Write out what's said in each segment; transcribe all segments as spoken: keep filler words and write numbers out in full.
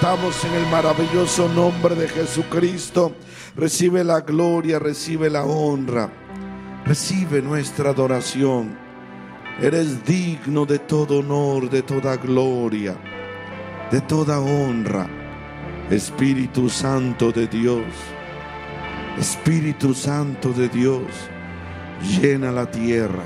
exaltamos en el maravilloso nombre de Jesucristo. Recibe la gloria, recibe la honra, recibe nuestra adoración. Eres digno de todo honor, de toda gloria, de toda honra. Espíritu Santo de Dios, Espíritu Santo de Dios, llena la tierra,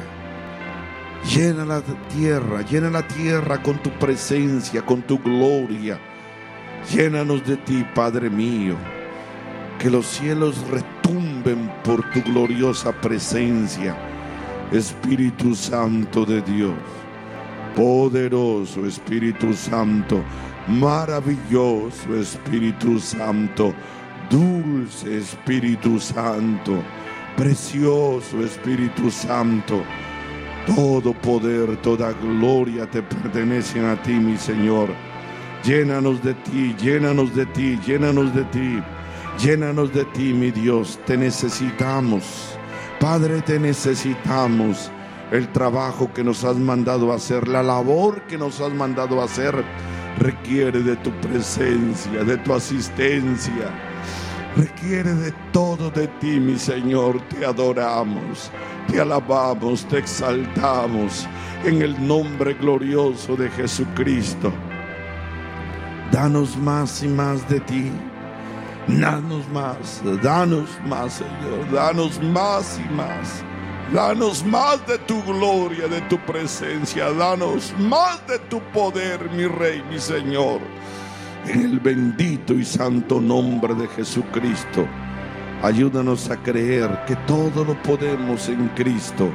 llena la tierra, llena la tierra con tu presencia, con tu gloria. Llénanos de ti, Padre mío, que los cielos retumben por tu gloriosa presencia. Espíritu Santo de Dios, poderoso Espíritu Santo, maravilloso Espíritu Santo, dulce Espíritu Santo, precioso Espíritu Santo. Todo poder, toda gloria te pertenecen a ti, mi Señor. Llénanos de ti, llénanos de ti, llénanos de ti, llénanos de ti, mi Dios. Te necesitamos, Padre, te necesitamos. El trabajo que nos has mandado a hacer, la labor que nos has mandado a hacer, requiere de tu presencia, de tu asistencia. Requiere de todo de ti, mi Señor. Te adoramos, te alabamos, te exaltamos en el nombre glorioso de Jesucristo. Danos más y más de ti. Danos más, danos más, Señor. Danos más y más. Danos más de tu gloria, de tu presencia. Danos más de tu poder, mi Rey, mi Señor. En el bendito y santo nombre de Jesucristo, ayúdanos a creer que todo lo podemos en Cristo,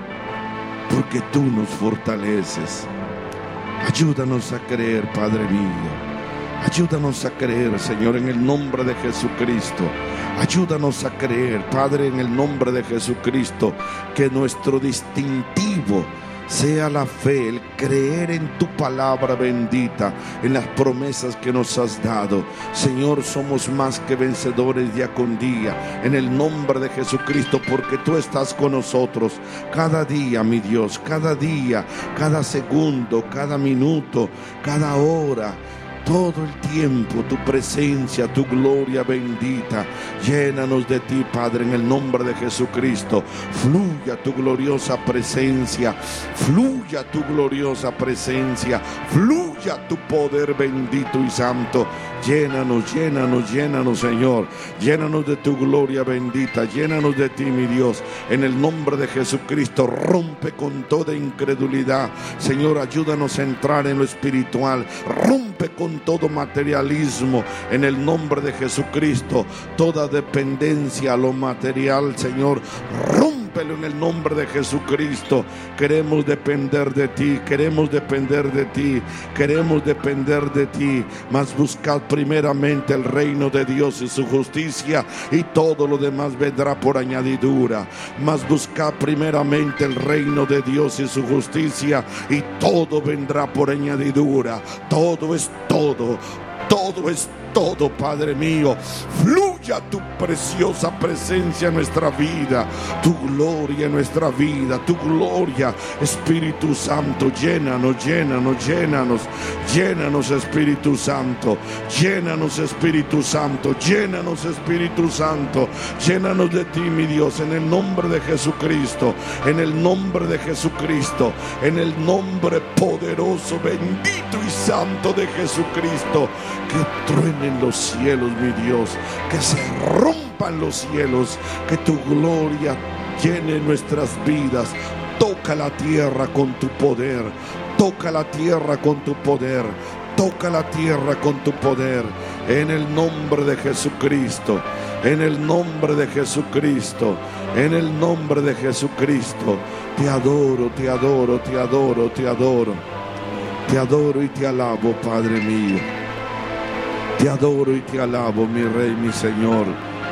porque tú nos fortaleces. Ayúdanos a creer, Padre mío. Ayúdanos a creer, Señor, en el nombre de Jesucristo. Ayúdanos a creer, Padre, en el nombre de Jesucristo, que nuestro distintivo sea la fe, el creer en tu palabra bendita, en las promesas que nos has dado. Señor, somos más que vencedores día con día, en el nombre de Jesucristo, porque tú estás con nosotros cada día, mi Dios, cada día, cada segundo, cada minuto, cada hora. Todo el tiempo, tu presencia, tu gloria bendita. Llénanos de ti, Padre, en el nombre de Jesucristo. Fluya tu gloriosa presencia, fluya tu gloriosa presencia, fluya tu poder bendito y santo. Llénanos, llénanos, llénanos, Señor. Llénanos de tu gloria bendita, llénanos de ti, mi Dios. En el nombre de Jesucristo, rompe con toda incredulidad. Señor, ayúdanos a entrar en lo espiritual. Rompe con todo materialismo en el nombre de Jesucristo, toda dependencia a lo material, Señor, rómpelo en el nombre de Jesucristo. Queremos depender de ti, queremos depender de ti, queremos depender de ti, mas buscad primeramente el reino de Dios y su justicia, y todo lo demás vendrá por añadidura. Mas buscad primeramente el reino de Dios y su justicia, y todo vendrá por añadidura. Todo es todo, todo es todo, Padre mío. Fluya tu preciosa presencia en nuestra vida, tu gloria en nuestra vida, tu gloria, Espíritu Santo. Llénanos, llénanos, llénanos, llénanos, Espíritu Santo. Llénanos, Espíritu Santo. Llénanos, Espíritu Santo. Llénanos de ti, mi Dios, en el nombre de Jesucristo, en el nombre de Jesucristo, en el nombre poderoso, bendito y santo de Jesucristo. Que truenen los cielos, mi Dios, que se rompan los cielos, que tu gloria llene nuestras vidas. Toca la tierra con tu poder, toca la tierra con tu poder, toca la tierra con tu poder, en el nombre de Jesucristo, en el nombre de Jesucristo, en el nombre de Jesucristo. Te adoro, te adoro, te adoro, te adoro, te adoro y te alabo, Padre mío. Te adoro y te alabo, mi Rey, mi Señor,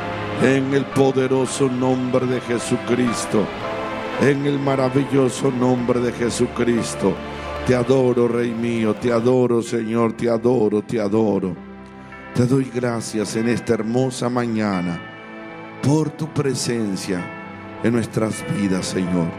en el poderoso nombre de Jesucristo, en el maravilloso nombre de Jesucristo. Te adoro, Rey mío, te adoro, Señor, te adoro, te adoro. Te doy gracias en esta hermosa mañana por tu presencia en nuestras vidas, Señor.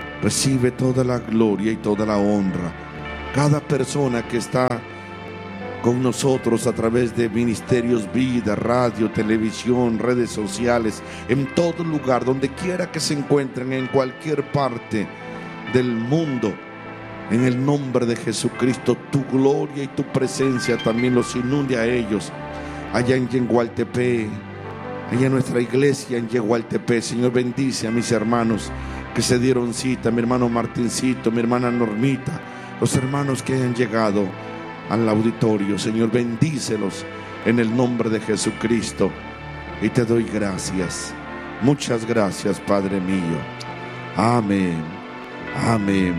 Recibe toda la gloria y toda la honra. Cada persona que está con nosotros a través de Ministerios Vida, radio, televisión, redes sociales, en todo lugar, donde quiera que se encuentren, en cualquier parte del mundo. En el nombre de Jesucristo, tu gloria y tu presencia también los inunde a ellos. Allá en Yegualtepec, allá en nuestra iglesia en Yegualtepec. Señor, bendice a mis hermanos que se dieron cita, mi hermano Martincito, mi hermana Normita, los hermanos que hayan llegado al auditorio. Señor, bendícelos en el nombre de Jesucristo. Y te doy gracias. Muchas gracias, Padre mío. Amén. Amén.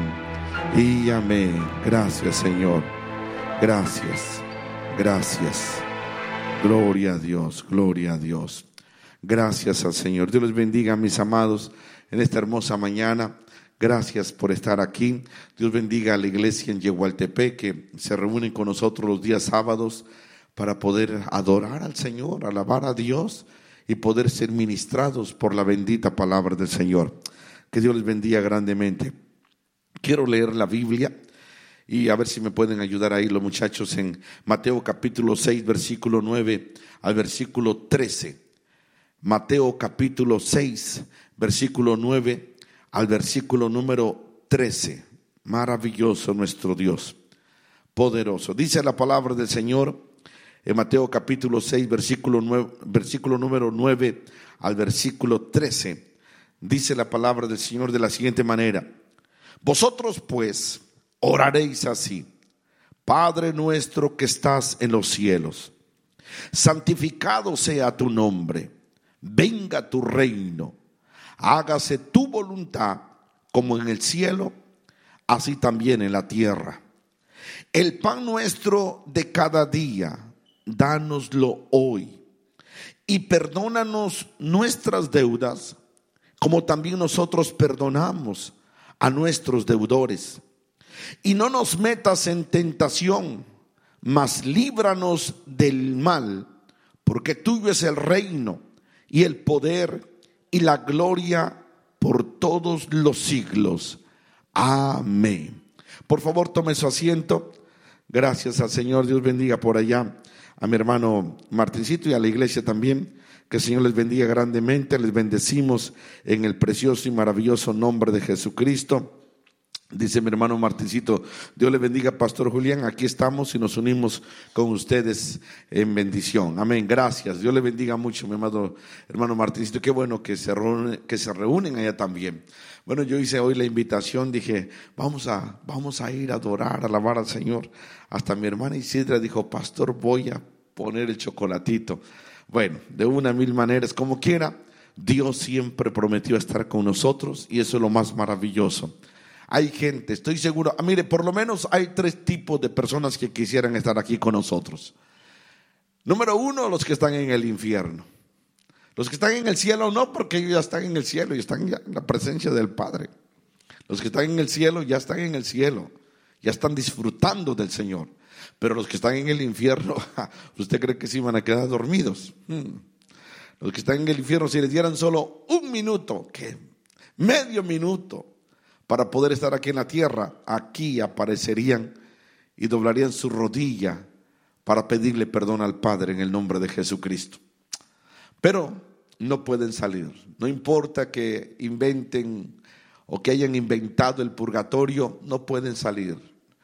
Y amén. Gracias, Señor. Gracias. Gracias. Gloria a Dios. Gloria a Dios. Gracias al Señor. Dios les bendiga, mis amados, en esta hermosa mañana. Gracias por estar aquí. Dios bendiga a la iglesia en Yegualtepec, que se reúnen con nosotros los días sábados para poder adorar al Señor, alabar a Dios y poder ser ministrados por la bendita palabra del Señor. Que Dios les bendiga grandemente. Quiero leer la Biblia y a ver si me pueden ayudar ahí los muchachos en Mateo capítulo seis, versículo nueve al versículo trece. Mateo capítulo seis, versículo nueve al versículo número trece. Maravilloso nuestro Dios, poderoso. Dice la palabra del Señor en Mateo capítulo seis, versículo nueve, versículo número nueve al versículo trece. Dice la palabra del Señor de la siguiente manera: vosotros pues oraréis así: Padre nuestro que estás en los cielos, santificado sea tu nombre, venga tu reino, hágase tu voluntad como en el cielo, así también en la tierra. El pan nuestro de cada día, dánoslo hoy, y perdónanos nuestras deudas, como también nosotros perdonamos a nuestros deudores. Y no nos metas en tentación, mas líbranos del mal, porque tuyo es el reino y el poder y la gloria por todos los siglos. Amén. Por favor, tome su asiento. Gracias al Señor. Dios bendiga por allá a mi hermano Martincito y a la iglesia también. Que el Señor les bendiga grandemente. Les bendecimos en el precioso y maravilloso nombre de Jesucristo. Dice mi hermano Martincito: Dios le bendiga, Pastor Julián. Aquí estamos y nos unimos con ustedes en bendición. Amén. Gracias. Dios le bendiga mucho, mi amado hermano Martincito. Qué bueno que se reúnen, que se reúnen allá también. Bueno, yo hice hoy la invitación. Dije, vamos a, vamos a ir a adorar, a alabar al Señor. Hasta mi hermana Isidra dijo: Pastor, voy a poner el chocolatito. Bueno, de una mil maneras, como quiera, Dios siempre prometió estar con nosotros y eso es lo más maravilloso. Hay gente, estoy seguro, ah, mire, por lo menos hay tres tipos de personas que quisieran estar aquí con nosotros. Número uno, los que están en el infierno. Los que están en el cielo no, porque ellos ya están en el cielo y están ya en la presencia del Padre. Los que están en el cielo ya están en el cielo, ya están disfrutando del Señor. Pero los que están en el infierno, ¿usted cree que sí van a quedar dormidos? Hmm. Los que están en el infierno, si les dieran solo un minuto, ¿qué? Medio minuto, para poder estar aquí en la tierra, aquí aparecerían y doblarían su rodilla para pedirle perdón al Padre en el nombre de Jesucristo. Pero no pueden salir. No importa que inventen o que hayan inventado el purgatorio, no pueden salir.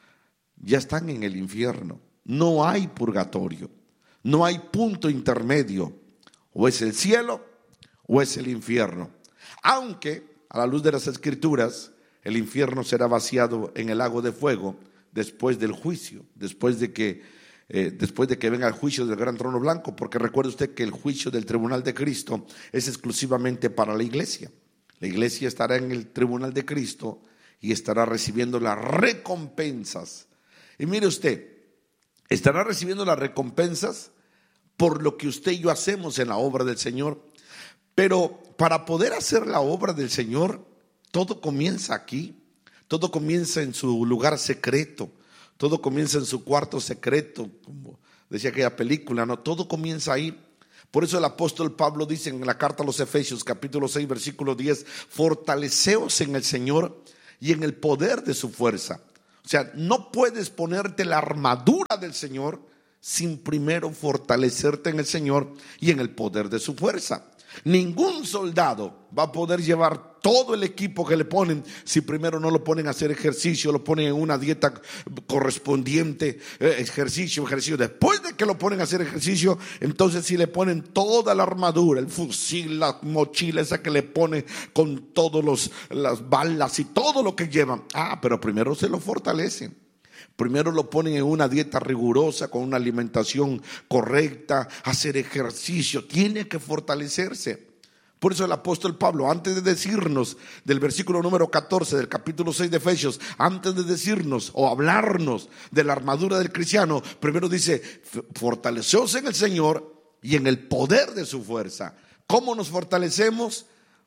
Ya están en el infierno. No hay purgatorio. No hay punto intermedio. O es el cielo o es el infierno. Aunque a la luz de las Escrituras, el infierno será vaciado en el lago de fuego después del juicio, después de que, eh, después de que venga el juicio del gran trono blanco, porque recuerde usted que el juicio del tribunal de Cristo es exclusivamente para la iglesia. La iglesia estará en el tribunal de Cristo y estará recibiendo las recompensas. Y mire usted, estará recibiendo las recompensas por lo que usted y yo hacemos en la obra del Señor. Pero para poder hacer la obra del Señor, todo comienza aquí, todo comienza en su lugar secreto, todo comienza en su cuarto secreto, como decía aquella película, ¿no? Todo comienza ahí. Por eso el apóstol Pablo dice en la carta a los Efesios, capítulo seis, versículo diez: fortaleceos en el Señor y en el poder de su fuerza. O sea, no puedes ponerte la armadura del Señor sin primero fortalecerte en el Señor y en el poder de su fuerza. Ningún soldado va a poder llevar todo el equipo que le ponen si primero no lo ponen a hacer ejercicio, lo ponen en una dieta correspondiente, eh, ejercicio, ejercicio. Después de que lo ponen a hacer ejercicio, entonces sí le ponen toda la armadura, el fusil, la mochila esa que le ponen con todas las balas y todo lo que llevan. Ah, pero primero se lo fortalecen. Primero lo ponen en una dieta rigurosa, con una alimentación correcta, hacer ejercicio, tiene que fortalecerse. Por eso el apóstol Pablo, antes de decirnos del versículo número catorce del capítulo seis de Efesios, antes de decirnos o hablarnos de la armadura del cristiano, primero dice, fortaleceos en el Señor y en el poder de su fuerza. ¿Cómo nos fortalecemos?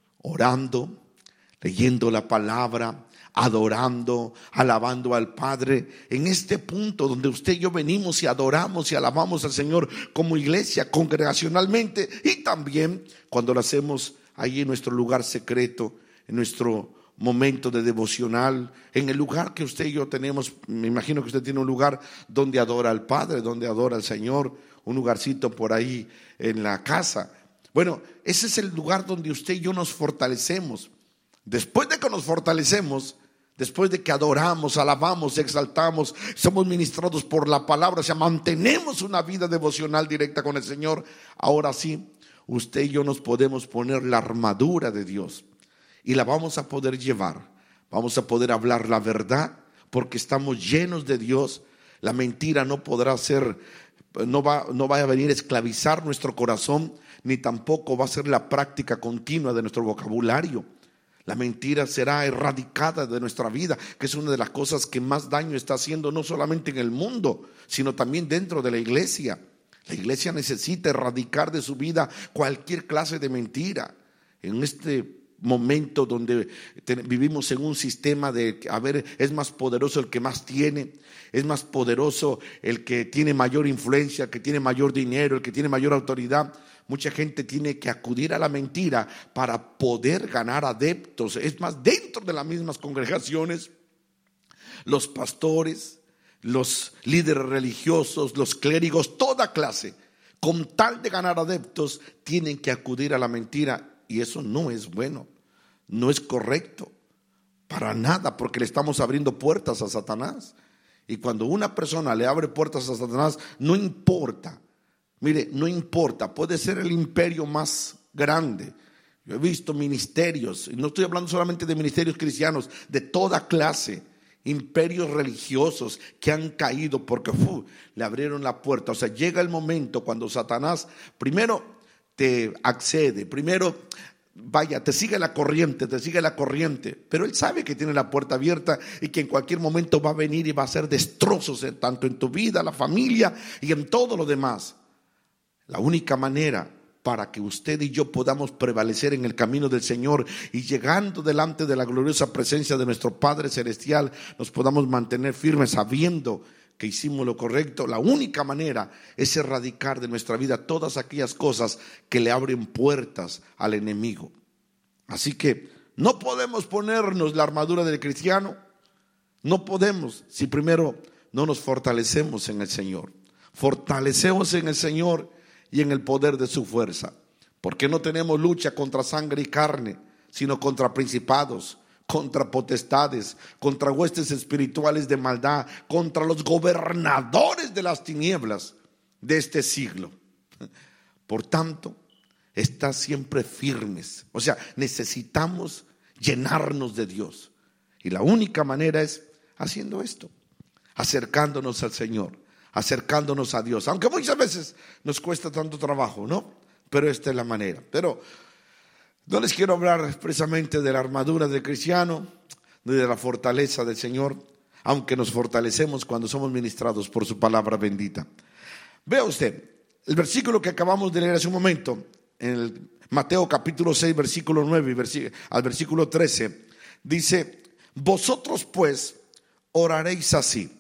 Orando, leyendo la palabra, adorando, alabando al Padre. En este punto donde usted y yo venimos y adoramos y alabamos al Señor como iglesia, congregacionalmente, y también cuando lo hacemos ahí en nuestro lugar secreto, en nuestro momento de devocional, en el lugar que usted y yo tenemos. Me imagino que usted tiene un lugar donde adora al Padre, donde adora al Señor, un lugarcito por ahí en la casa. Bueno, ese es el lugar donde usted y yo nos fortalecemos. Después de que nos fortalecemos, después de que adoramos, alabamos, exaltamos, somos ministrados por la palabra, o sea, mantenemos una vida devocional directa con el Señor, ahora sí, usted y yo nos podemos poner la armadura de Dios y la vamos a poder llevar. Vamos a poder hablar la verdad porque estamos llenos de Dios. La mentira no podrá ser, no va, no va a venir a esclavizar nuestro corazón, ni tampoco va a ser la práctica continua de nuestro vocabulario. La mentira será erradicada de nuestra vida, que es una de las cosas que más daño está haciendo, no solamente en el mundo, sino también dentro de la iglesia. La iglesia necesita erradicar de su vida cualquier clase de mentira. En este momento donde vivimos en un sistema de, a ver, es más poderoso el que más tiene, es más poderoso el que tiene mayor influencia, el que tiene mayor dinero, el que tiene mayor autoridad. Mucha gente tiene que acudir a la mentira para poder ganar adeptos. Es más, dentro de las mismas congregaciones, los pastores, los líderes religiosos, los clérigos, toda clase, con tal de ganar adeptos, tienen que acudir a la mentira. Y eso no es bueno, no es correcto, para nada, porque le estamos abriendo puertas a Satanás. Y cuando una persona le abre puertas a Satanás, no importa. Mire, no importa, puede ser el imperio más grande. Yo he visto ministerios, y no estoy hablando solamente de ministerios cristianos, de toda clase, imperios religiosos que han caído porque uf, le abrieron la puerta. O sea, llega el momento cuando Satanás primero te accede, primero vaya, te sigue la corriente, te sigue la corriente, pero él sabe que tiene la puerta abierta y que en cualquier momento va a venir y va a hacer destrozos tanto en tu vida, la familia y en todo lo demás. La única manera para que usted y yo podamos prevalecer en el camino del Señor y llegando delante de la gloriosa presencia de nuestro Padre Celestial, nos podamos mantener firmes sabiendo que hicimos lo correcto. La única manera es erradicar de nuestra vida todas aquellas cosas que le abren puertas al enemigo. Así que no podemos ponernos la armadura del cristiano, no podemos si primero no nos fortalecemos en el Señor. Fortalecemos en el Señor y en el poder de su fuerza, porque no tenemos lucha contra sangre y carne, sino contra principados, contra potestades, contra huestes espirituales de maldad, contra los gobernadores de las tinieblas de este siglo. Por tanto, está siempre firmes. O sea, necesitamos llenarnos de Dios, y la única manera es haciendo esto, acercándonos al Señor, acercándonos a Dios, aunque muchas veces nos cuesta tanto trabajo, ¿no? Pero esta es la manera. Pero no les quiero hablar expresamente de la armadura del cristiano, ni de la fortaleza del Señor, aunque nos fortalecemos cuando somos ministrados por su palabra bendita. Vea usted, el versículo que acabamos de leer hace un momento, en el Mateo capítulo seis, versículo nueve al versículo trece, dice: vosotros pues oraréis así: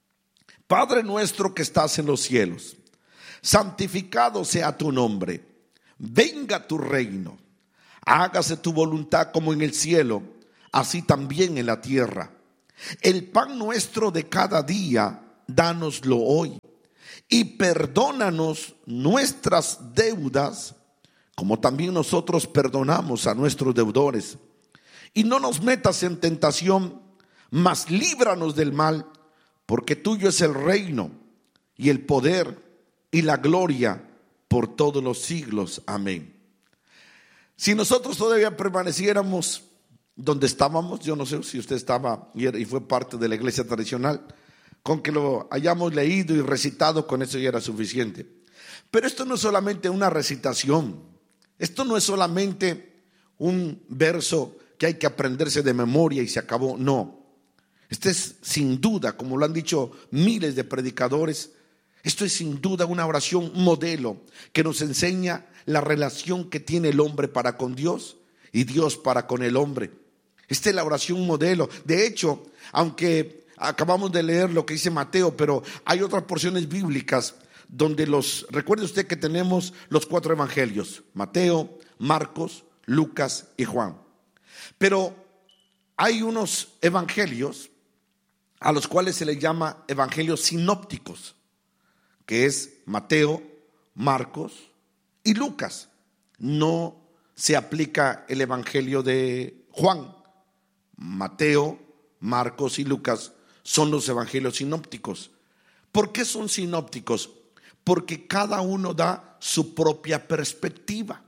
Padre nuestro que estás en los cielos, santificado sea tu nombre, venga tu reino, hágase tu voluntad como en el cielo, así también en la tierra. El pan nuestro de cada día, dánoslo hoy, y perdónanos nuestras deudas, como también nosotros perdonamos a nuestros deudores. Y no nos metas en tentación, mas líbranos del mal, porque tuyo es el reino y el poder y la gloria por todos los siglos. Amén. Si nosotros todavía permaneciéramos donde estábamos, yo no sé si usted estaba y fue parte de la iglesia tradicional, con que lo hayamos leído y recitado, con eso ya era suficiente. Pero esto no es solamente una recitación, esto no es solamente un verso que hay que aprenderse de memoria y se acabó, no. Este es sin duda, como lo han dicho miles de predicadores, esto es sin duda una oración modelo que nos enseña la relación que tiene el hombre para con Dios y Dios para con el hombre. Esta es la oración modelo. De hecho, aunque acabamos de leer lo que dice Mateo, pero hay otras porciones bíblicas donde los, recuerde usted que tenemos los cuatro evangelios: Mateo, Marcos, Lucas y Juan. Pero hay unos evangelios a los cuales se les llama evangelios sinópticos, que es Mateo, Marcos y Lucas. No se aplica el evangelio de Juan. Mateo, Marcos y Lucas son los evangelios sinópticos. ¿Por qué son sinópticos? Porque cada uno da su propia perspectiva.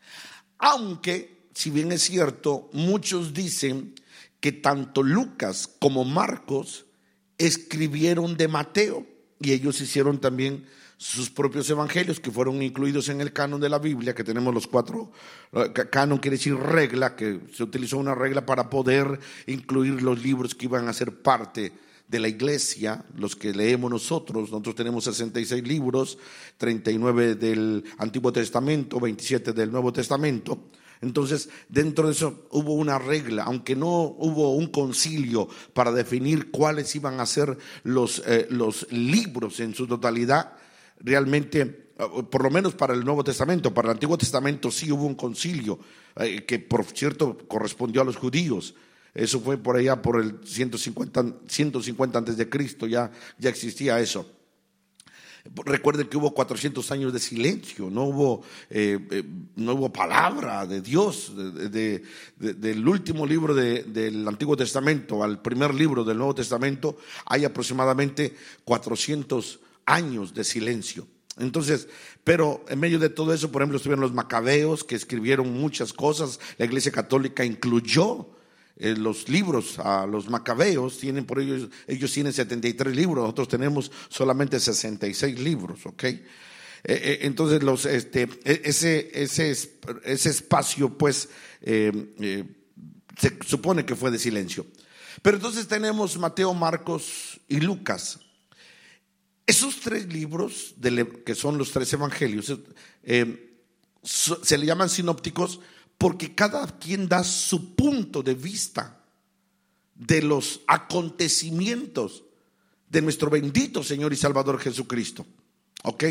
Aunque, si bien es cierto, muchos dicen que tanto Lucas como Marcos escribieron de Mateo, y ellos hicieron también sus propios evangelios que fueron incluidos en el canon de la Biblia, que tenemos los cuatro. Canon quiere decir regla, que se utilizó una regla para poder incluir los libros que iban a ser parte de la iglesia, los que leemos nosotros. Nosotros tenemos sesenta y seis libros, treinta y nueve del Antiguo Testamento, veintisiete del Nuevo Testamento. Entonces, dentro de eso hubo una regla, aunque no hubo un concilio para definir cuáles iban a ser los, eh, los libros en su totalidad. Realmente, por lo menos para el Nuevo Testamento, para el Antiguo Testamento sí hubo un concilio, eh, que por cierto correspondió a los judíos. Eso fue por allá por el ciento cincuenta antes de Cristo, ya, ya existía eso. Recuerden que hubo cuatrocientos años de silencio, no hubo, eh, eh, no hubo palabra de Dios, de, de, de, del último libro de, del Antiguo Testamento al primer libro del Nuevo Testamento hay aproximadamente cuatrocientos años de silencio. Entonces, pero en medio de todo eso, por ejemplo, estuvieron los macabeos, que escribieron muchas cosas. La Iglesia Católica incluyó Eh, los libros a los macabeos, tienen por ellos, ellos tienen setenta y tres libros, nosotros tenemos solamente sesenta y seis libros, ¿ok? Eh, eh, entonces los, este, ese, ese, ese espacio pues eh, eh, se supone que fue de silencio. Pero entonces tenemos Mateo, Marcos y Lucas. Esos tres libros, de, que son los tres evangelios, eh, se le llaman sinópticos porque cada quien da su punto de vista de los acontecimientos de nuestro bendito Señor y Salvador Jesucristo. ¿Ok?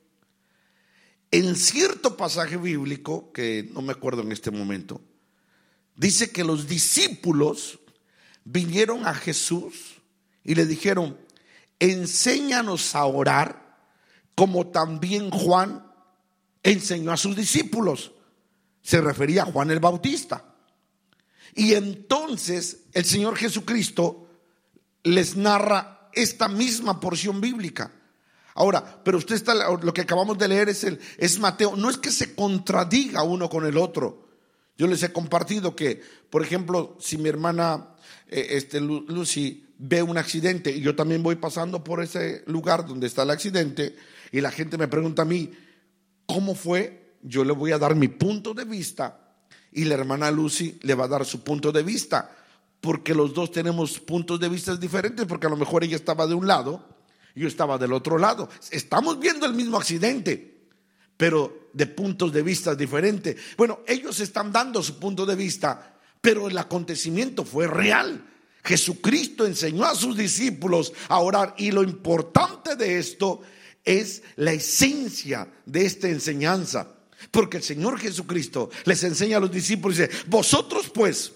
En cierto pasaje bíblico, que no me acuerdo en este momento, dice que los discípulos vinieron a Jesús y le dijeron: enséñanos a orar como también Juan enseñó a sus discípulos. Se refería a Juan el Bautista. Y entonces el Señor Jesucristo les narra esta misma porción bíblica. Ahora, pero usted está, lo que acabamos de leer es, el, es Mateo. No es que se contradiga uno con el otro. Yo les he compartido que, por ejemplo, si mi hermana eh, este, Lucy ve un accidente y yo también voy pasando por ese lugar donde está el accidente y la gente me pregunta a mí, ¿cómo fue? Yo le voy a dar mi punto de vista y la hermana Lucy le va a dar su punto de vista, porque los dos tenemos puntos de vista diferentes, porque a lo mejor ella estaba de un lado y yo estaba del otro lado. Estamos viendo el mismo accidente, pero de puntos de vista diferentes. Bueno, ellos están dando su punto de vista, pero el acontecimiento fue real. Jesucristo enseñó a sus discípulos a orar, y lo importante de esto es la esencia de esta enseñanza. Porque el Señor Jesucristo les enseña a los discípulos y dice: vosotros pues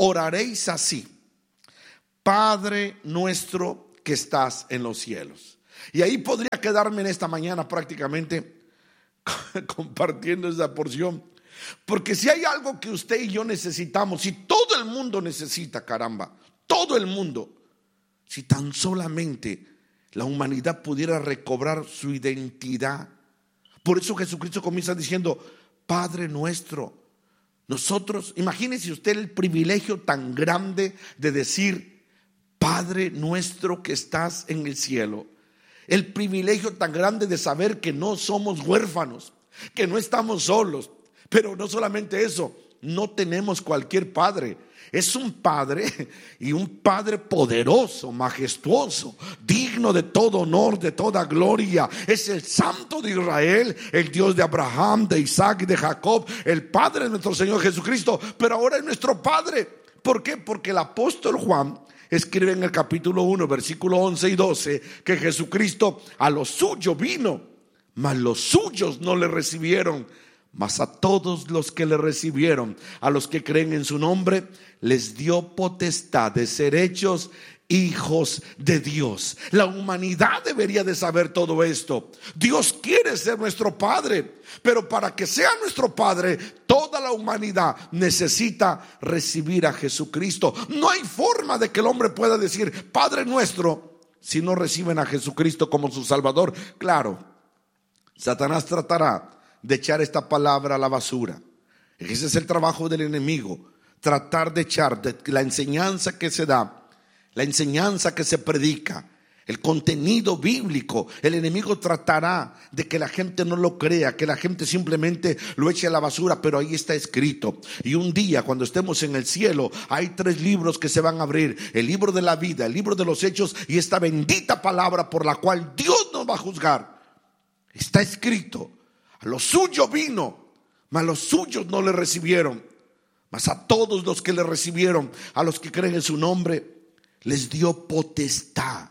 oraréis así: Padre nuestro que estás en los cielos. Y ahí podría quedarme en esta mañana prácticamente compartiendo esa porción. Porque si hay algo que usted y yo necesitamos, si todo el mundo necesita, caramba, todo el mundo, si tan solamente la humanidad pudiera recobrar su identidad. Por eso Jesucristo comienza diciendo: Padre nuestro. Nosotros, imagínese usted el privilegio tan grande de decir: Padre nuestro que estás en el cielo. El privilegio tan grande de saber que no somos huérfanos, que no estamos solos. Pero no solamente eso, no tenemos cualquier padre. Es un padre, y un padre poderoso, majestuoso, digno de todo honor, de toda gloria. Es el Santo de Israel, el Dios de Abraham, de Isaac y de Jacob, el Padre de nuestro Señor Jesucristo. Pero ahora es nuestro Padre. ¿Por qué? Porque el apóstol Juan escribe en el capítulo uno, versículo once y doce, que Jesucristo a los suyos vino, mas los suyos no le recibieron. Mas a todos los que le recibieron, a los que creen en su nombre, les dio potestad de ser hechos hijos de Dios. La humanidad debería de saber todo esto. Dios quiere ser nuestro Padre, pero para que sea nuestro Padre, toda la humanidad necesita recibir a Jesucristo. No hay forma de que el hombre pueda decir Padre nuestro si no reciben a Jesucristo como su Salvador. Claro, Satanás tratará de echar esta palabra a la basura. Ese es el trabajo del enemigo, tratar de echar de la enseñanza que se da, la enseñanza que se predica, el contenido bíblico. El enemigo tratará de que la gente no lo crea, que la gente simplemente lo eche a la basura, pero ahí está escrito. Y un día, cuando estemos en el cielo, hay tres libros que se van a abrir: el libro de la vida, el libro de los hechos y esta bendita palabra por la cual Dios nos va a juzgar. Está escrito: a los suyos vino, mas los suyos no le recibieron. Mas a todos los que le recibieron, a los que creen en su nombre, les dio potestad,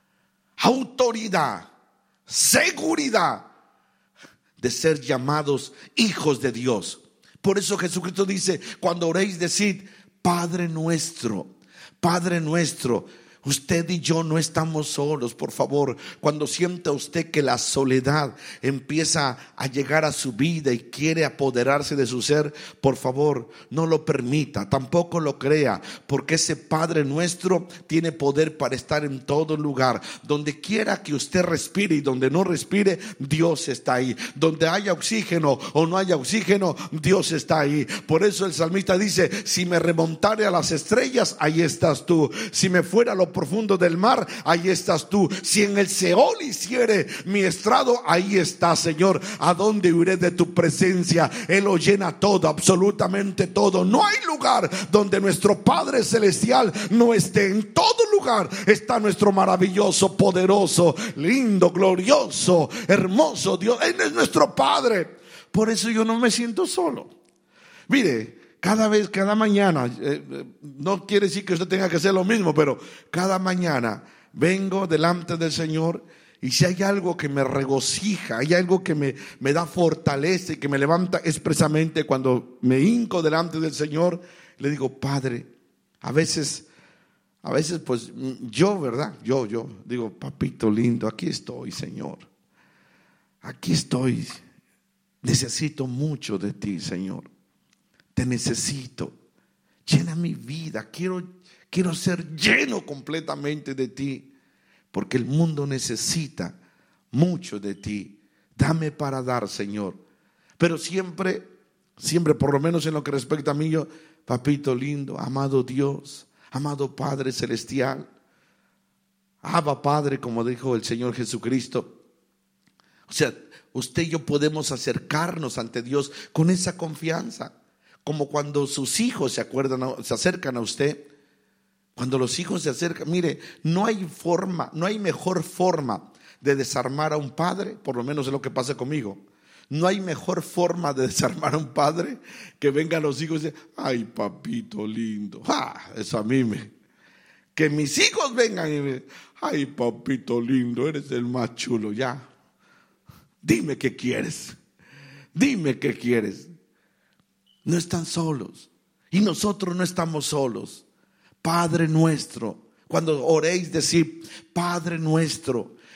autoridad, seguridad de ser llamados hijos de Dios. Por eso Jesucristo dice: cuando oréis, decid Padre nuestro, Padre nuestro. Usted y yo no estamos solos, por favor. Cuando sienta usted que la soledad empieza a llegar a su vida y quiere apoderarse de su ser, por favor, no lo permita, tampoco lo crea, porque ese Padre nuestro tiene poder para estar en todo lugar. Donde quiera que usted respire y donde no respire, Dios está ahí. Donde haya oxígeno o no haya oxígeno, Dios está ahí. Por eso el salmista dice: si me remontare a las estrellas, ahí estás tú. Si me fuera a lo profundo del mar, ahí estás tú. Si en el Seol hiciere mi estrado, ahí está, Señor. ¿A dónde huiré de tu presencia? Él lo llena todo, absolutamente todo. No hay lugar donde nuestro Padre Celestial no esté. En todo lugar está nuestro maravilloso, poderoso, lindo, glorioso, hermoso Dios. Él es nuestro Padre. Por eso yo no me siento solo. Mire, cada vez, cada mañana, eh, no quiere decir que usted tenga que hacer lo mismo, pero cada mañana vengo delante del Señor, y si hay algo que me regocija, hay algo que me, me da fortaleza y que me levanta, expresamente cuando me hinco delante del Señor, le digo: Padre. A veces, a veces pues yo, ¿verdad? Yo, yo digo: papito lindo, aquí estoy, Señor. Aquí estoy. Necesito mucho de ti, Señor. Te necesito. Llena mi vida. Quiero, quiero ser lleno completamente de ti, porque el mundo necesita mucho de ti. Dame para dar, Señor. Pero siempre, siempre, por lo menos en lo que respecta a mí, yo: papito lindo, amado Dios, amado Padre Celestial, Abba Padre, como dijo el Señor Jesucristo. O sea, usted y yo podemos acercarnos ante Dios con esa confianza. Como cuando sus hijos se acuerdan, se acercan a usted. Cuando los hijos se acercan, mire, no hay forma, no hay mejor forma de desarmar a un padre, por lo menos es lo que pasa conmigo. No hay mejor forma de desarmar a un padre que vengan los hijos y dicen: ay, papito lindo. Ah, eso a mí me... Que mis hijos vengan y me... ay, papito lindo, eres el más chulo, ya. Dime qué quieres. Dime qué quieres. No están solos. Y nosotros no estamos solos. Padre nuestro. Cuando oréis, decid Padre nuestro.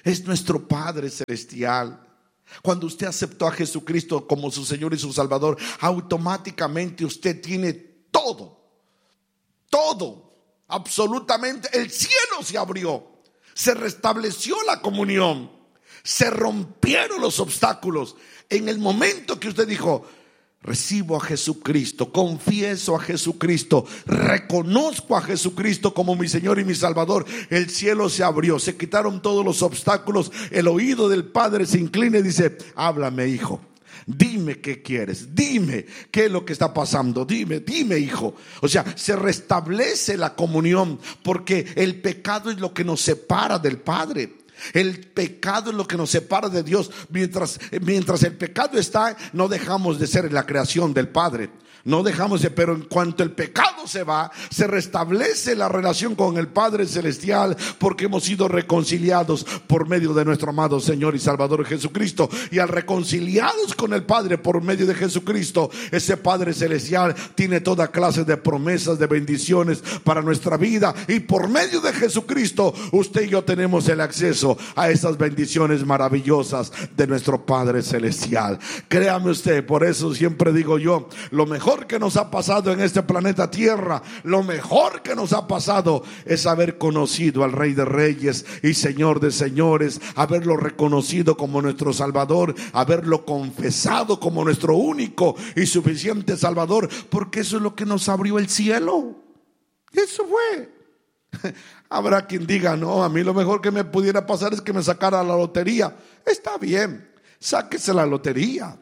Es nuestro Padre celestial. Cuando usted aceptó a Jesucristo como su Señor y su Salvador, automáticamente usted tiene todo, todo, absolutamente. El cielo se abrió, se restableció la comunión, se rompieron los obstáculos. En el momento que usted dijo: recibo a Jesucristo, confieso a Jesucristo, reconozco a Jesucristo como mi Señor y mi Salvador, el cielo se abrió, se quitaron todos los obstáculos. El oído del Padre se inclina y dice: háblame, hijo, dime qué quieres, dime qué es lo que está pasando, dime, dime, hijo. O sea, se restablece la comunión, porque el pecado es lo que nos separa del Padre. El pecado es lo que nos separa de Dios. Mientras, mientras el pecado está, no dejamos de ser la creación del Padre. No dejamos de, pero en cuanto el pecado se va, se restablece la relación con el Padre Celestial, porque hemos sido reconciliados por medio de nuestro amado Señor y Salvador Jesucristo. Y al reconciliados con el Padre por medio de Jesucristo, ese Padre Celestial tiene toda clase de promesas, de bendiciones para nuestra vida. Y por medio de Jesucristo, usted y yo tenemos el acceso a esas bendiciones maravillosas de nuestro Padre Celestial. Créame usted, por eso siempre digo yo, lo mejor que nos ha pasado en este planeta Tierra, lo mejor que nos ha pasado es haber conocido al Rey de Reyes y Señor de Señores, haberlo reconocido como nuestro Salvador, haberlo confesado como nuestro único y suficiente Salvador, porque eso es lo que nos abrió el cielo. Eso fue. Habrá quien diga: no, a mí lo mejor que me pudiera pasar es que me sacara la lotería. Está bien, sáquese la lotería.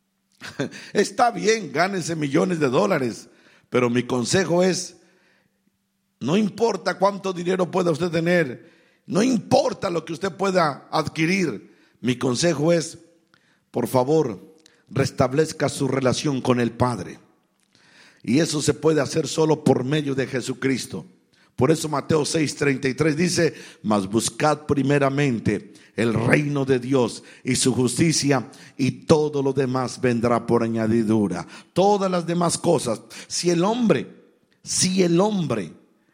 Está bien, gánense millones de dólares, pero mi consejo es: no importa cuánto dinero pueda usted tener, no importa lo que usted pueda adquirir, mi consejo es: por favor, restablezca su relación con el Padre. Y eso se puede hacer solo por medio de Jesucristo. Por eso Mateo seis treinta y tres dice: mas buscad primeramente el reino de Dios y su justicia, y todo lo demás vendrá por añadidura. Todas las demás cosas. Si el hombre, si el hombre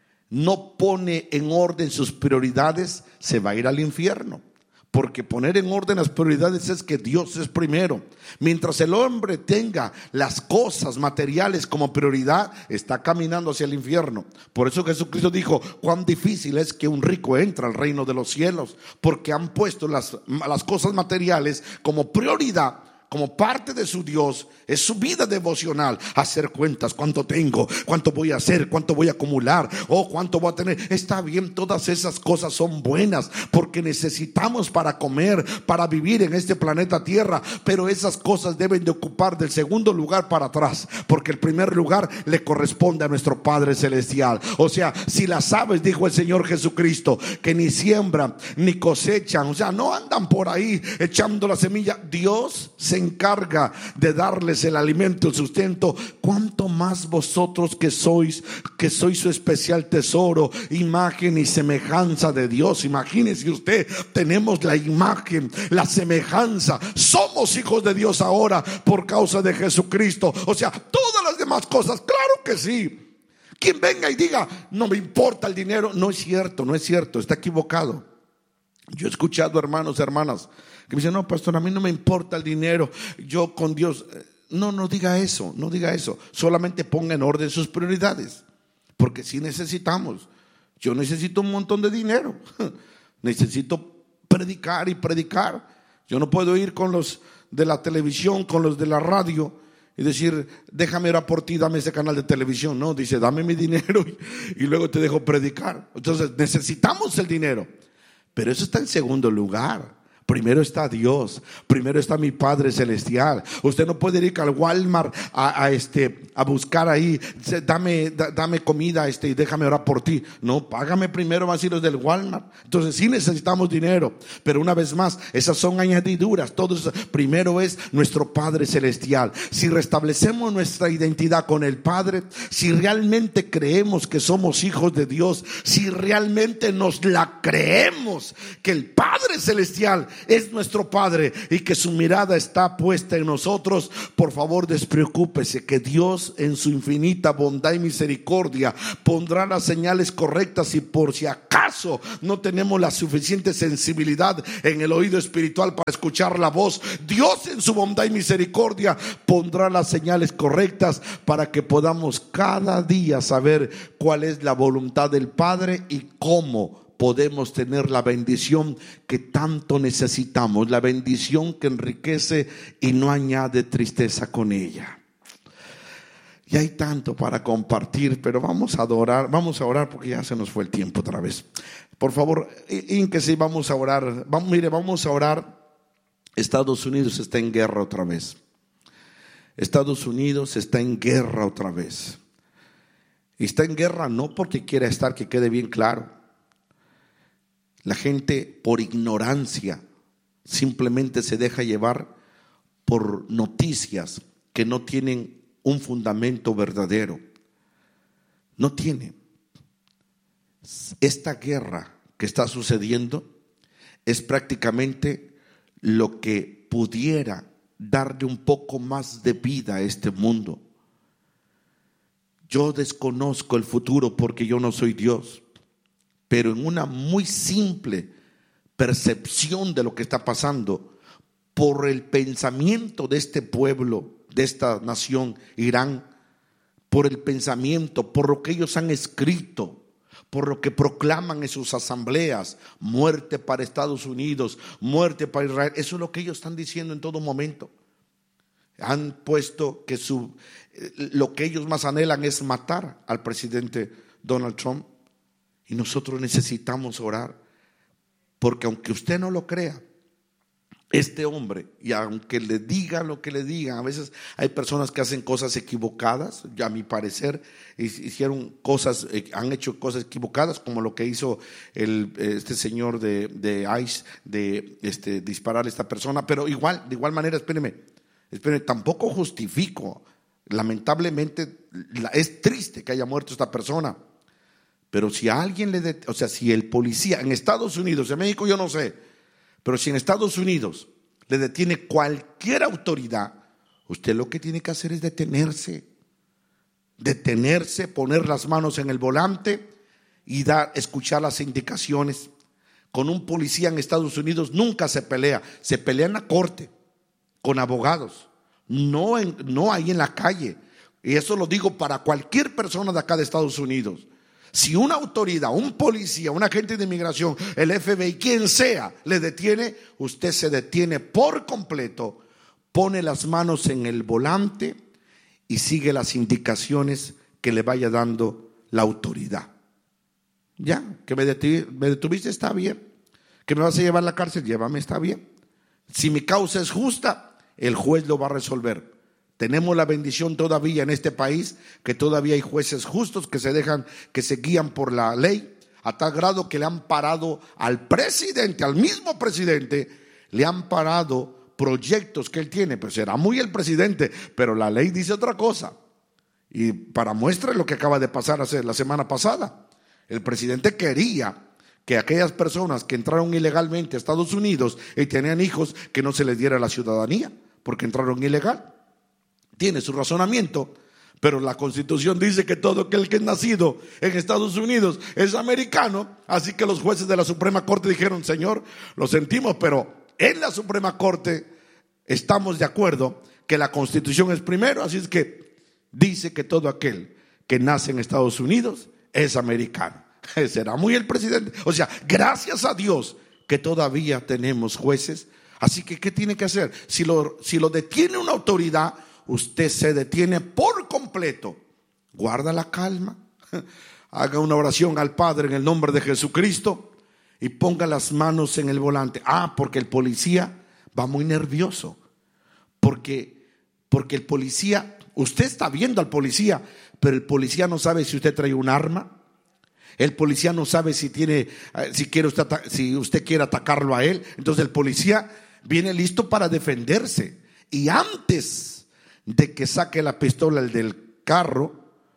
no pone en orden sus prioridades, se va a ir al infierno. Porque poner en orden las prioridades es que Dios es primero. Mientras el hombre tenga las cosas materiales como prioridad, está caminando hacia el infierno. Por eso Jesucristo dijo: cuán difícil es que un rico entre al reino de los cielos, porque han puesto las, las cosas materiales como prioridad, como parte de su Dios. Es su vida devocional, hacer cuentas: cuánto tengo, cuánto voy a hacer, cuánto voy a acumular, o oh, cuánto voy a tener. Está bien, todas esas cosas son buenas, porque necesitamos para comer, para vivir en este planeta Tierra. Pero esas cosas deben de ocupar del segundo lugar para atrás, porque el primer lugar le corresponde a nuestro Padre Celestial. O sea, si las aves, dijo el Señor Jesucristo, que ni siembran ni cosechan, o sea, no andan por ahí echando la semilla, Dios se encarga de darles el alimento, el sustento. Cuánto más vosotros que sois, que sois su especial tesoro, imagen y semejanza de Dios. Imagínese usted, tenemos la imagen, la semejanza, somos hijos de Dios ahora por causa de Jesucristo. O sea, todas las demás cosas, claro que sí. Quien venga y diga: no me importa el dinero, no es cierto, no es cierto, está equivocado. Yo he escuchado hermanos, hermanas que me dicen: no, pastor, a mí no me importa el dinero, yo con Dios. No, no diga eso, no diga eso. Solamente ponga en orden sus prioridades, porque si necesitamos. Yo necesito un montón de dinero. Necesito predicar y predicar. Yo no puedo ir con los de la televisión, con los de la radio y decir: déjame orar por ti, dame ese canal de televisión. No, dice: dame mi dinero y, y luego te dejo predicar. Entonces necesitamos el dinero, pero eso está en segundo lugar. Primero está Dios, primero está mi Padre Celestial. Usted no puede ir al Walmart a, a, este, a buscar ahí: dame, da, dame comida este, y déjame orar por ti. No, págame primero, más los del Walmart. Entonces sí necesitamos dinero, pero una vez más, esas son añadiduras. Todo eso, primero es nuestro Padre Celestial. Si restablecemos nuestra identidad con el Padre, si realmente creemos que somos hijos de Dios, si realmente nos la creemos, que el Padre Celestial es nuestro Padre y que su mirada está puesta en nosotros, por favor despreocúpese que Dios en su infinita bondad y misericordia pondrá las señales correctas. Y por si acaso no tenemos la suficiente sensibilidad en el oído espiritual para escuchar la voz, Dios en su bondad y misericordia pondrá las señales correctas para que podamos cada día saber cuál es la voluntad del Padre y cómo podemos tener la bendición que tanto necesitamos, la bendición que enriquece y no añade tristeza con ella. Y hay tanto para compartir, pero vamos a adorar, vamos a orar porque ya se nos fue el tiempo otra vez. Por favor, ínquese y vamos a orar. Vamos, mire, vamos a orar. Estados Unidos está en guerra otra vez. Estados Unidos está en guerra otra vez. Y está en guerra no porque quiera estar, que quede bien claro. La gente por ignorancia simplemente se deja llevar por noticias que no tienen un fundamento verdadero. No tiene. Esta guerra que está sucediendo es prácticamente lo que pudiera darle un poco más de vida a este mundo. Yo desconozco el futuro porque yo no soy Dios. Pero en una muy simple percepción de lo que está pasando, por el pensamiento de este pueblo, de esta nación, Irán, por el pensamiento, por lo que ellos han escrito, por lo que proclaman en sus asambleas, muerte para Estados Unidos, muerte para Israel, eso es lo que ellos están diciendo en todo momento. Han puesto que su, lo que ellos más anhelan es matar al presidente Donald Trump. Y nosotros necesitamos orar, porque aunque usted no lo crea, este hombre, y aunque le diga lo que le digan, a veces hay personas que hacen cosas equivocadas, ya a mi parecer hicieron cosas, han hecho cosas equivocadas, como lo que hizo el, este señor de, de ICE, de este, disparar a esta persona, pero igual, de igual manera, espérenme, espérenme, tampoco justifico, lamentablemente es triste que haya muerto esta persona. Pero si a alguien le, det- o sea, si el policía en Estados Unidos, en México yo no sé, pero si en Estados Unidos le detiene cualquier autoridad, usted lo que tiene que hacer es detenerse, detenerse, poner las manos en el volante y dar, escuchar las indicaciones. Con un policía en Estados Unidos nunca se pelea, se pelea en la corte, con abogados, no, en, no ahí en la calle. Y eso lo digo para cualquier persona de acá de Estados Unidos. Si una autoridad, un policía, un agente de inmigración, el F B I, quien sea, le detiene, usted se detiene por completo, pone las manos en el volante y sigue las indicaciones que le vaya dando la autoridad. Ya, que me detuviste, me detuviste, está bien. Que me vas a llevar a la cárcel, llévame, está bien. Si mi causa es justa, el juez lo va a resolver. Tenemos la bendición todavía en este país que todavía hay jueces justos que se dejan, que se guían por la ley, a tal grado que le han parado al presidente, al mismo presidente, le han parado proyectos que él tiene. Pues será muy el presidente, pero la ley dice otra cosa. Y para muestra lo que acaba de pasar hace, la semana pasada, el presidente quería que aquellas personas que entraron ilegalmente a Estados Unidos y tenían hijos, que no se les diera la ciudadanía, porque entraron ilegal. Tiene su razonamiento, pero la Constitución dice que todo aquel que es nacido en Estados Unidos es americano. Así que los jueces de la Suprema Corte dijeron: Señor, lo sentimos, pero en la Suprema Corte estamos de acuerdo que la Constitución es primero. Así es que dice que todo aquel que nace en Estados Unidos es americano. Será muy el presidente. O sea, gracias a Dios que todavía tenemos jueces. Así que, ¿qué tiene que hacer? Si lo, si lo detiene una autoridad, usted se detiene por completo, guarda la calma, haga una oración al Padre en el nombre de Jesucristo y ponga las manos en el volante. Ah, porque el policía va muy nervioso, porque, porque el policía, usted está viendo al policía, pero el policía no sabe si usted trae un arma, el policía no sabe si tiene, si quiere usted, si usted quiere atacarlo a él. Entonces el policía viene listo para defenderse, y antes de que saque la pistola el del carro,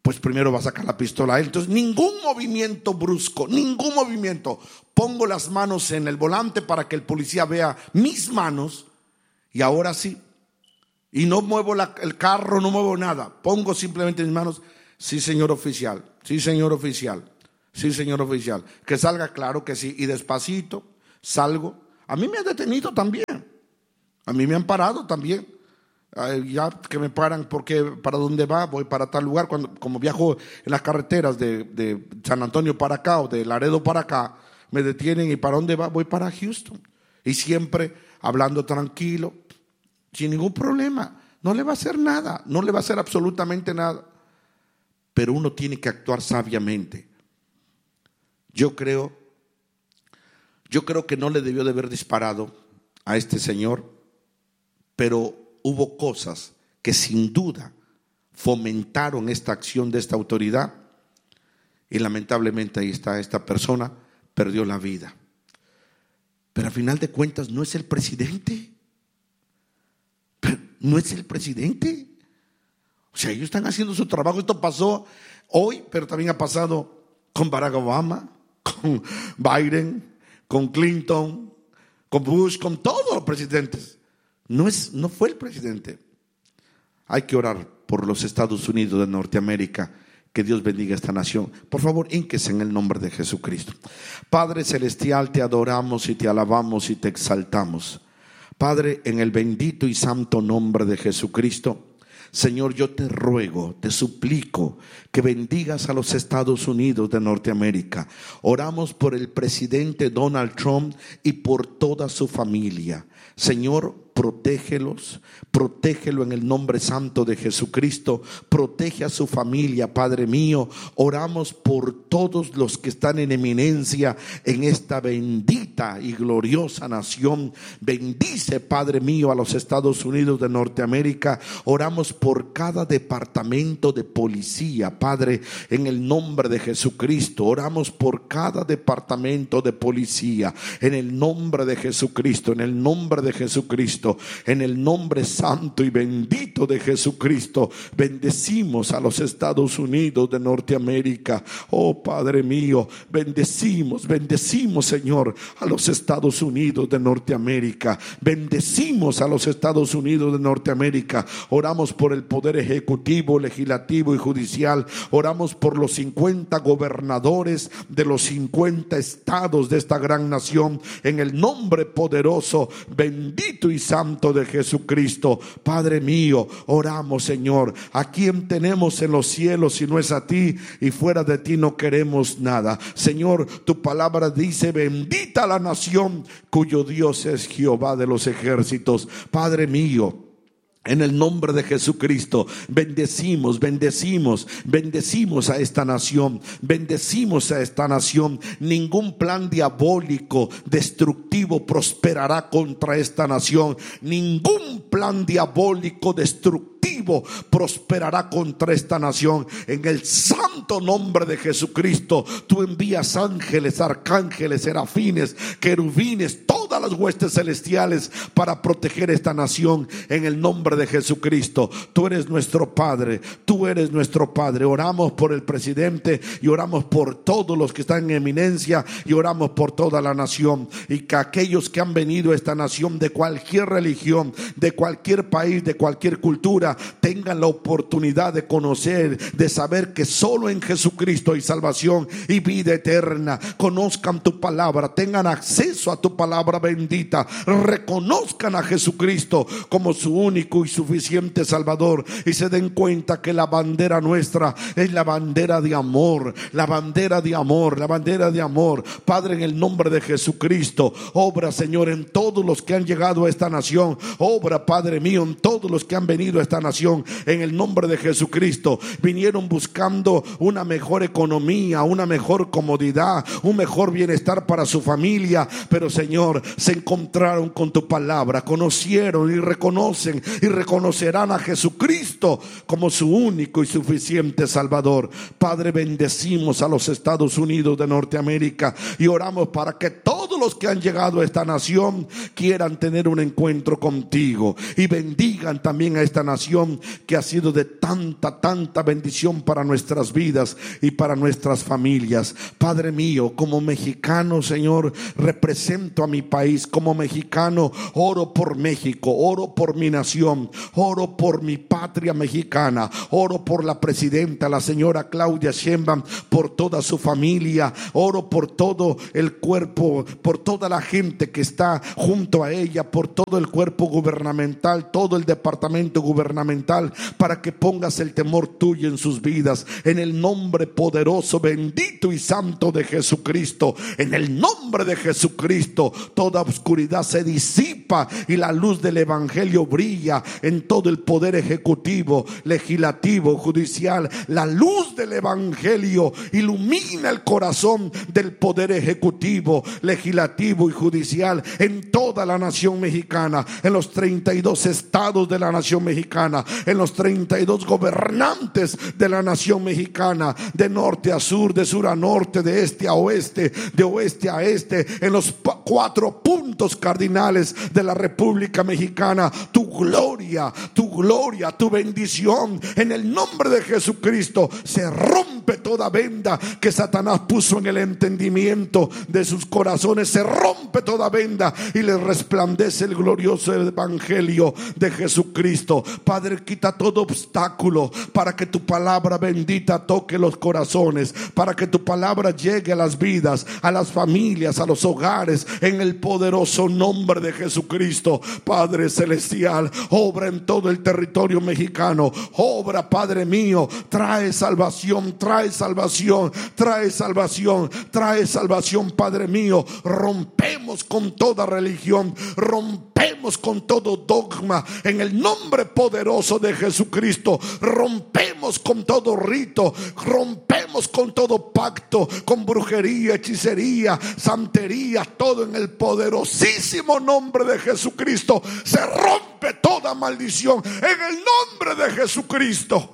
pues primero va a sacar la pistola a él. Entonces ningún movimiento brusco, ningún movimiento. Pongo las manos en el volante para que el policía vea mis manos, y ahora sí. Y no muevo la, el carro, no muevo nada. Pongo simplemente mis manos. Sí, señor oficial. Sí, señor oficial. Sí, señor oficial. Que salga claro que sí. Y despacito salgo. A mí me han detenido también. A mí me han parado también. Eh, ya que me paran porque para dónde va, voy para tal lugar. Cuando, como viajo en las carreteras de, de San Antonio para acá o de Laredo para acá, me detienen. ¿Y para dónde va? Voy para Houston. Y siempre hablando tranquilo, sin ningún problema. No le va a hacer nada, no le va a hacer absolutamente nada. Pero uno tiene que actuar sabiamente. Yo creo, yo creo que no le debió de haber disparado a este señor, pero hubo cosas que sin duda fomentaron esta acción de esta autoridad, y lamentablemente ahí está, esta persona perdió la vida. Pero al final de cuentas no es el presidente. No es el presidente. O sea, ellos están haciendo su trabajo. Esto pasó hoy, pero también ha pasado con Barack Obama, con Biden, con Clinton, con Bush, con todos los presidentes. No es, no fue el presidente. Hay que orar por los Estados Unidos de Norteamérica. Que Dios bendiga esta nación. Por favor, hínquese en el nombre de Jesucristo. Padre celestial, te adoramos y te alabamos y te exaltamos. Padre, en el bendito y santo nombre de Jesucristo, Señor, yo te ruego, te suplico que bendigas a los Estados Unidos de Norteamérica. Oramos por el presidente Donald Trump y por toda su familia. Señor, protégelos, protégelo en el nombre santo de Jesucristo, protege a su familia, Padre mío. Oramos por todos los que están en eminencia en esta bendita y gloriosa nación. Bendice, Padre mío, a los Estados Unidos de Norteamérica. Oramos por cada departamento de policía, Padre, en el nombre de Jesucristo. Oramos por cada departamento de policía, en el nombre de Jesucristo, en el nombre de Jesucristo. En el nombre santo y bendito de Jesucristo, bendecimos a los Estados Unidos de Norteamérica. Oh Padre mío, bendecimos, bendecimos, Señor, a los Estados Unidos de Norteamérica. Bendecimos a los Estados Unidos de Norteamérica. Oramos por el poder ejecutivo, legislativo y judicial. Oramos por los cincuenta gobernadores de los cincuenta estados de esta gran nación. En el nombre poderoso, bendito y santo de Jesucristo. Padre mío, oramos, Señor, ¿a quién tenemos en los cielos si no es a ti? Y fuera de ti no queremos nada. Señor, tu palabra dice: bendita la nación cuyo Dios es Jehová de los ejércitos. Padre mío, en el nombre de Jesucristo, bendecimos, bendecimos, bendecimos a esta nación, bendecimos a esta nación. Ningún plan diabólico destructivo prosperará contra esta nación. Ningún plan diabólico destructivo prosperará contra esta nación. En el santo nombre de Jesucristo, tú envías ángeles, arcángeles, serafines, querubines, todas las huestes celestiales para proteger esta nación. En el nombre de Jesucristo, tú eres nuestro Padre, tú eres nuestro Padre. Oramos por el presidente y oramos por todos los que están en eminencia y oramos por toda la nación, y que aquellos que han venido a esta nación de cualquier religión, de cualquier país, de cualquier cultura, tengan la oportunidad de conocer, de saber que solo en Jesucristo hay salvación y vida eterna. Conozcan tu palabra, tengan acceso a tu palabra bendita, reconozcan a Jesucristo como su único y suficiente Salvador, y se den cuenta que la bandera nuestra es la bandera de amor, la bandera de amor, la bandera de amor. Padre, en el nombre de Jesucristo, obra, Señor, en todos los que han llegado a esta nación. Obra, Padre mío, en todos los que han venido a esta nación. En el nombre de Jesucristo, vinieron buscando una mejor economía, una mejor comodidad, un mejor bienestar para su familia, pero Señor, se encontraron con tu palabra, conocieron y reconocen y reconocerán a Jesucristo como su único y suficiente Salvador. Padre, bendecimos a los Estados Unidos de Norteamérica y oramos para que todos todos los que han llegado a esta nación quieran tener un encuentro contigo, y bendigan también a esta nación que ha sido de tanta, tanta bendición para nuestras vidas y para nuestras familias. Padre mío, como mexicano, Señor, represento a mi país. Como mexicano, oro por México, oro por mi nación, oro por mi patria mexicana, oro por la presidenta, la señora Claudia Sheinbaum, por toda su familia, oro por todo el cuerpo, por toda la gente que está junto a ella, por todo el cuerpo gubernamental, todo el departamento gubernamental, para que pongas el temor tuyo en sus vidas, en el nombre poderoso, bendito y santo de Jesucristo. En el nombre de Jesucristo, toda oscuridad se disipa y la luz del evangelio brilla en todo el poder ejecutivo, legislativo, judicial. La luz del evangelio ilumina el corazón del poder ejecutivo, legislativo y judicial en toda la nación mexicana, en los treinta y dos estados de la nación mexicana, en los treinta y dos gobernantes de la nación mexicana, de norte a sur, de sur a norte, de este a oeste, de oeste a este, en los cuatro puntos cardinales de la República Mexicana. Tu gloria, tu gloria, tu bendición, en el nombre de Jesucristo, se rompe toda venda que Satanás puso en el entendimiento de sus corazones. Se rompe toda venda y les resplandece el glorioso evangelio de Jesucristo. Padre, quita todo obstáculo para que tu palabra bendita toque los corazones, para que tu palabra llegue a las vidas, a las familias, a los hogares, en el poderoso nombre de Jesucristo. Padre celestial, obra en todo el territorio mexicano, obra, Padre mío, trae salvación, trae salvación, trae salvación, trae salvación, Padre mío. Rompemos con toda religión, rompemos con todo dogma, en el nombre poderoso de Jesucristo. Rompemos con todo rito, rompemos con todo pacto, con brujería, hechicería, santería, todo en el poderosísimo nombre de Jesucristo. Se rompe toda maldición en el nombre de Jesucristo.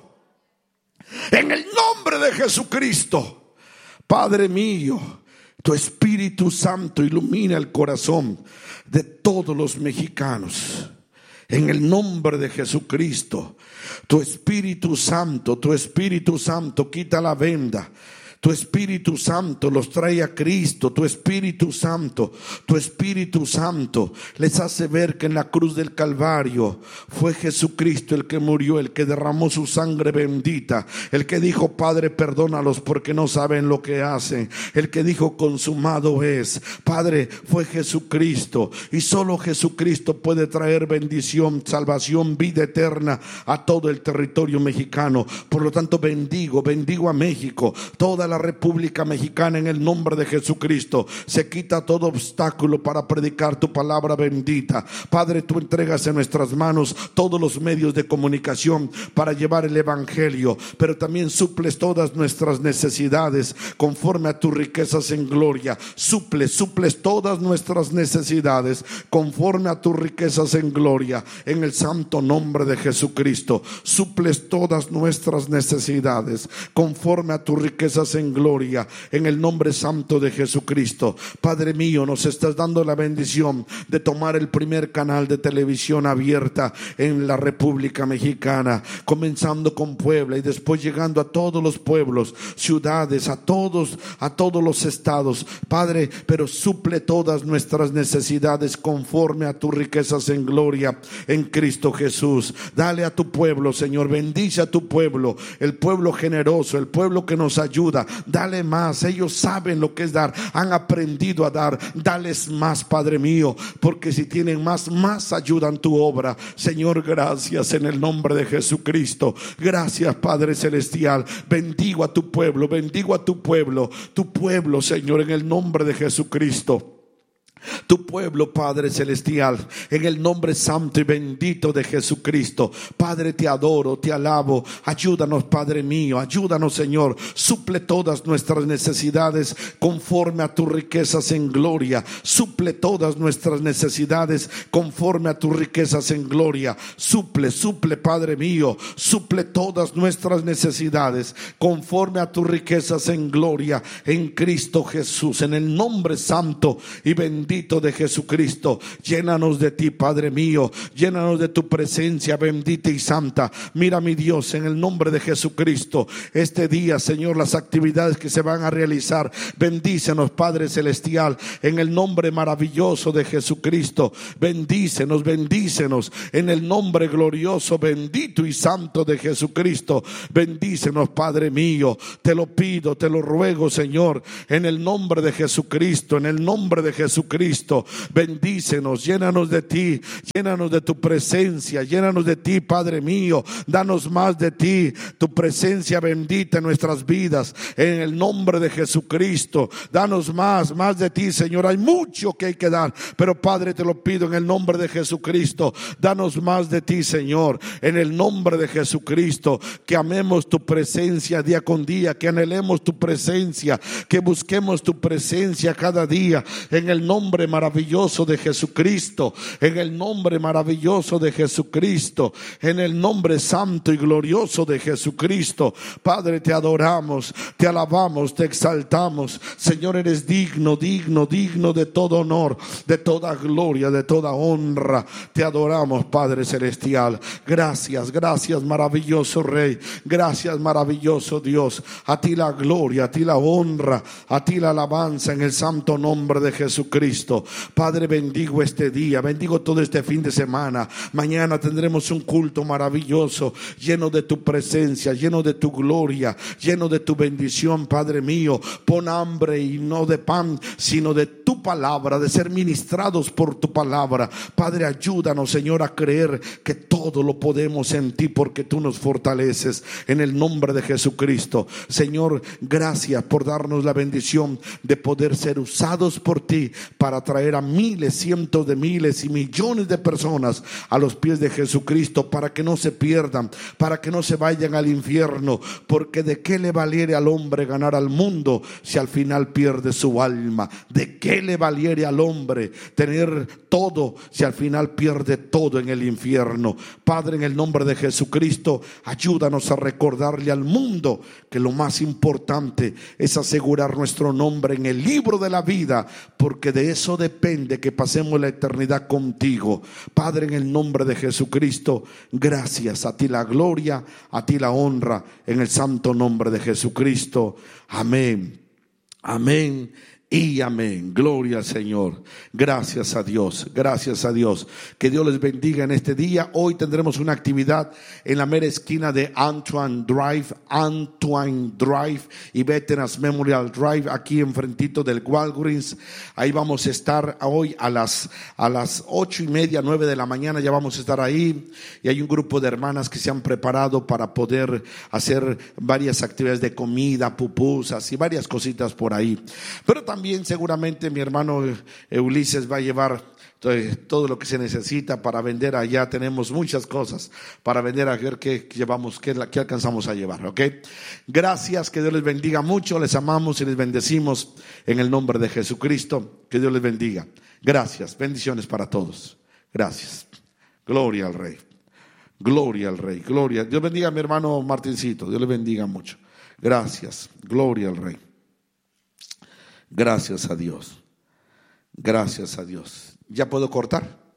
En el nombre de Jesucristo. Padre mío, tu Espíritu Santo ilumina el corazón de todos los mexicanos. En el nombre de Jesucristo, tu Espíritu Santo, tu Espíritu Santo quita la venda. Tu Espíritu Santo los trae a Cristo. Tu Espíritu Santo, tu Espíritu Santo les hace ver que en la cruz del Calvario fue Jesucristo el que murió, el que derramó su sangre bendita, el que dijo: Padre, perdónalos porque no saben lo que hacen, el que dijo: consumado es. Padre, fue Jesucristo, y solo Jesucristo puede traer bendición, salvación, vida eterna a todo el territorio mexicano. Por lo tanto, bendigo, bendigo a México, toda la República Mexicana, en el nombre de Jesucristo. Se quita todo obstáculo para predicar tu palabra bendita. Padre, tú entregas en nuestras manos todos los medios de comunicación para llevar el evangelio, pero también suples todas nuestras necesidades conforme a tus riquezas en gloria. Suples, suples todas nuestras necesidades conforme a tus riquezas en gloria, en el santo nombre de Jesucristo. Suples todas nuestras necesidades conforme a tus riquezas en gloria, en el nombre santo de Jesucristo. Padre mío, nos estás dando la bendición de tomar el primer canal de televisión abierta en la República Mexicana, comenzando con Puebla y después llegando a todos los pueblos, ciudades, a todos, a todos los estados. Padre, pero suple todas nuestras necesidades conforme a tus riquezas en gloria en Cristo Jesús. Dale a tu pueblo, Señor, bendice a tu pueblo, el pueblo generoso, el pueblo que nos ayuda. Dale más, ellos saben lo que es dar, han aprendido a dar. Dales más, Padre mío, porque si tienen más, más ayudan tu obra. Señor, gracias en el nombre de Jesucristo. Gracias, Padre celestial. Bendigo a tu pueblo, bendigo a tu pueblo, tu pueblo, Señor, en el nombre de Jesucristo. tu pueblo, Padre celestial, en el nombre santo y bendito de Jesucristo. Padre, te adoro, te alabo. Ayúdanos, Padre mío, ayúdanos, Señor. Suple todas nuestras necesidades conforme a tus riquezas en gloria. Suple todas nuestras necesidades conforme a tus riquezas en gloria. Suple, suple, Padre mío, suple todas nuestras necesidades conforme a tus riquezas en gloria en Cristo Jesús. En el nombre santo y bendito de Jesucristo, llénanos de ti, Padre mío, llénanos de tu presencia bendita y santa. Mira, mi Dios, en el nombre de Jesucristo, este día, Señor, las actividades que se van a realizar, bendícenos, Padre celestial, en el nombre maravilloso de Jesucristo. Bendícenos, bendícenos, en el nombre glorioso, bendito y santo de Jesucristo. Bendícenos, Padre mío, te lo pido, te lo ruego, Señor, en el nombre de Jesucristo, en el nombre de Jesucristo. Bendícenos, llénanos de ti, llénanos de tu presencia, llénanos de ti, Padre mío. Danos más de ti, tu presencia bendita en nuestras vidas, en el nombre de Jesucristo. Danos más, más de ti, Señor. Hay mucho que hay que dar, pero Padre, te lo pido en el nombre de Jesucristo. Danos más de ti, Señor, en el nombre de Jesucristo. Que amemos tu presencia día con día, que anhelemos tu presencia, que busquemos tu presencia cada día, en el nombre maravilloso de Jesucristo, en el nombre maravilloso de Jesucristo, en el nombre santo y glorioso de Jesucristo. Padre, te adoramos, te alabamos, te exaltamos. Señor, eres digno, digno, digno de todo honor, de toda gloria, de toda honra. Te adoramos, Padre celestial. Gracias, gracias, maravilloso Rey. Gracias, maravilloso Dios. A ti la gloria, a ti la honra, a ti la alabanza en el santo nombre de Jesucristo. Padre, bendigo este día, bendigo todo este fin de semana. Mañana tendremos un culto maravilloso, lleno de tu presencia, lleno de tu gloria, lleno de tu bendición, Padre mío. Pon hambre y no de pan, sino de tu palabra, de ser ministrados por tu palabra. Padre, ayúdanos, Señor, a creer que todo lo podemos en ti, porque tú nos fortaleces, en el nombre de Jesucristo. Señor, gracias por darnos la bendición de poder ser usados por ti para traer a miles, cientos de miles y millones de personas a los pies de Jesucristo, para que no se pierdan, para que no se vayan al infierno. Porque de qué le valiere al hombre ganar al mundo si al final pierde su alma. De qué le valiere al hombre tener todo si al final pierde todo en el infierno. Padre, en el nombre de Jesucristo, ayúdanos a recordarle al mundo que lo más importante es asegurar nuestro nombre en el libro de la vida, porque de eso depende que pasemos la eternidad contigo. Padre, en el nombre de Jesucristo, gracias. A ti la gloria, a ti la honra, en el santo nombre de Jesucristo. Amén, amén y amén. Gloria al Señor. Gracias a Dios, gracias a Dios. Que Dios les bendiga en este día. Hoy tendremos una actividad en la mera esquina de Antoine Drive, Antoine Drive y Veterans Memorial Drive, aquí enfrentito del Walgreens. Ahí vamos a estar hoy a las a las ocho y media, nueve de la mañana. Ya vamos a estar ahí, y hay un grupo de hermanas que se han preparado para poder hacer varias actividades de comida, pupusas y varias cositas por ahí. Pero también También seguramente mi hermano Ulises va a llevar todo lo que se necesita para vender allá. Tenemos muchas cosas para vender, a ver qué llevamos, qué, qué alcanzamos a llevar, ¿ok? Gracias, que Dios les bendiga mucho, les amamos y les bendecimos en el nombre de Jesucristo. Que Dios les bendiga. Gracias, bendiciones para todos. Gracias. Gloria al Rey. Gloria al Rey. Gloria. Dios bendiga a mi hermano Martincito. Dios les bendiga mucho. Gracias. Gloria al Rey. Gracias a Dios. Gracias a Dios. ¿Ya puedo cortar?